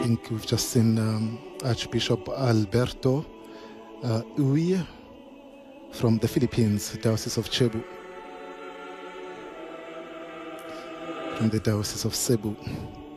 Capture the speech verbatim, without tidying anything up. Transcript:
think we've just seen um, Archbishop Alberto uh, Uy from the Philippines, Diocese of Cebu, from the Diocese of Cebu.